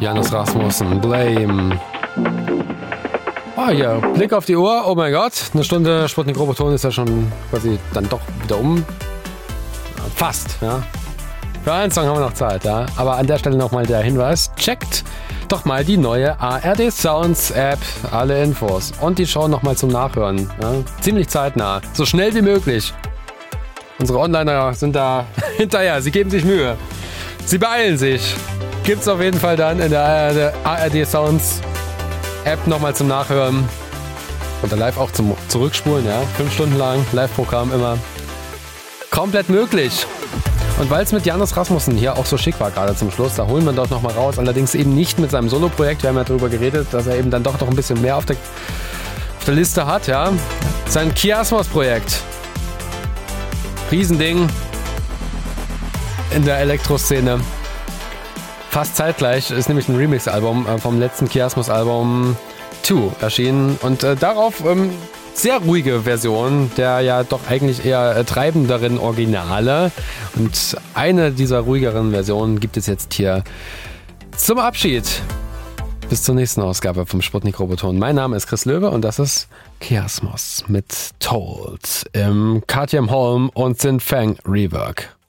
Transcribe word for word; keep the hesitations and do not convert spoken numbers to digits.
Janus Rasmussen, Blame. Ah, ja, Blick auf die Uhr. Oh mein Gott, eine Stunde Sputnik Roboton ist ja schon quasi dann doch wieder um. Fast, ja. Für einen Song haben wir noch Zeit, ja. Aber an der Stelle nochmal der Hinweis. Checkt doch mal die neue A R D Sounds App. Alle Infos. Und die Show nochmal zum Nachhören. Ja. Ziemlich zeitnah. So schnell wie möglich. Unsere Onliner sind da hinterher. Sie geben sich Mühe. Sie beeilen sich. Gibt's auf jeden Fall dann in der A R D Sounds App nochmal zum Nachhören. Und dann live auch zum Zurückspulen, ja. Fünf Stunden lang. Live-Programm immer. Komplett möglich. Und weil es mit Janus Rasmussen hier auch so schick war, gerade zum Schluss, da holen wir dort nochmal raus. Allerdings eben nicht mit seinem Solo-Projekt. Wir haben ja darüber geredet, dass er eben dann doch noch ein bisschen mehr auf der, auf der Liste hat, ja. Sein Kiasmos-Projekt. Riesending in der Elektroszene. Fast zeitgleich ist nämlich ein Remix-Album vom letzten Kiasmos-Album zwei erschienen. Und äh, darauf ähm, sehr ruhige Version der ja doch eigentlich eher äh, treibenderen Originale. Und eine dieser ruhigeren Versionen gibt es jetzt hier zum Abschied. Bis zur nächsten Ausgabe vom Sputnik Roboton. Mein Name ist Chris Löwe und das ist Kiasmos mit Told im K T M Holm und Sin Fang Rework.